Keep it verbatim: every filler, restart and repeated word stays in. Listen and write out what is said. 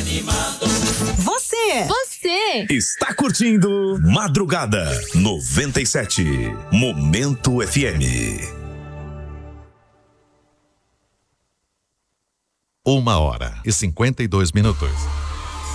Você, Você está curtindo Madrugada noventa e sete, Momento F M. Uma hora e cinquenta e dois minutos.